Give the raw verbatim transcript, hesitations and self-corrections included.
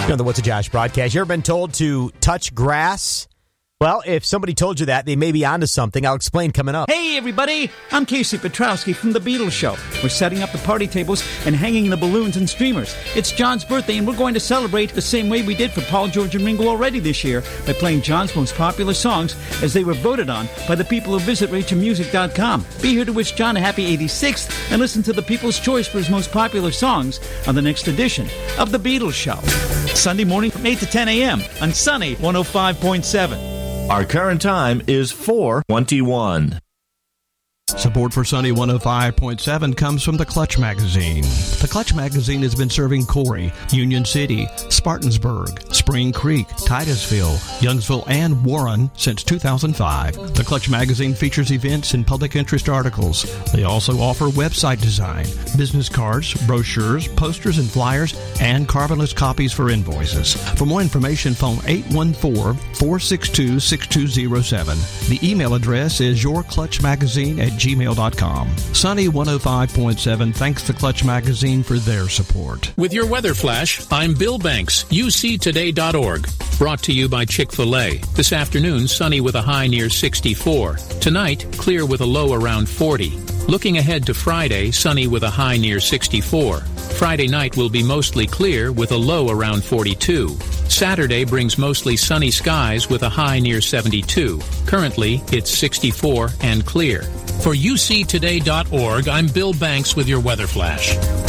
You know the What's a Josh broadcast. You ever been told to touch grass? Well, if somebody told you that, they may be onto something. I'll explain coming up. Hey, everybody. I'm Casey Petrowski from The Beatles Show. We're setting up the party tables and hanging the balloons and streamers. It's John's birthday, and we're going to celebrate the same way we did for Paul, George, and Ringo already this year by playing John's most popular songs as they were voted on by the people who visit Rachel Music dot com. Be here to wish John a happy eighty-sixth and listen to the People's Choice for his most popular songs on the next edition of The Beatles Show. Sunday morning from eight to ten a.m. on Sunny one oh five point seven. Our current time is four twenty-one. Support for Sunny one oh five point seven comes from the Clutch Magazine. The Clutch Magazine has been serving Corey, Union City, Spartansburg, Spring Creek, Titusville, Youngsville, and Warren since two thousand five. The Clutch Magazine features events and public interest articles. They also offer website design, business cards, brochures, posters and flyers, and carbonless copies for invoices. For more information, phone eight one four, four six two, six two zero seven. The email address is yourclutchmagazine at gmail dot com. Sunny one oh five point seven thanks the Clutch Magazine for their support. With your weather flash, I'm Bill Banks, U C today dot org. Brought to you by Chick-fil-A. This afternoon, sunny with a high near sixty-four. Tonight, clear with a low around forty. Looking ahead to Friday, sunny with a high near sixty-four. Friday night will be mostly clear with a low around forty-two. Saturday brings mostly sunny skies with a high near seventy-two. Currently, it's sixty-four and clear. For U C today dot org, I'm Bill Banks with your weather flash.